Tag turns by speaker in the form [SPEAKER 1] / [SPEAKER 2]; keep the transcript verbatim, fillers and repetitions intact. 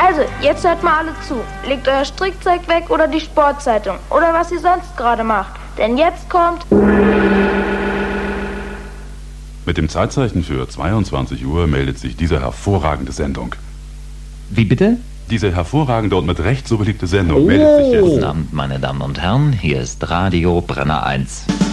[SPEAKER 1] Also, jetzt hört mal alle zu. Legt euer Strickzeug weg oder die Sportzeitung oder was ihr sonst gerade macht. Denn jetzt kommt...
[SPEAKER 2] Mit dem Zeitzeichen für zweiundzwanzig Uhr meldet sich diese hervorragende Sendung.
[SPEAKER 3] Wie bitte?
[SPEAKER 2] Diese hervorragende und mit Recht so beliebte Sendung
[SPEAKER 3] Oh.
[SPEAKER 2] meldet sich jetzt...
[SPEAKER 4] Guten Abend, meine Damen und Herren, hier ist Radio Brenner eins.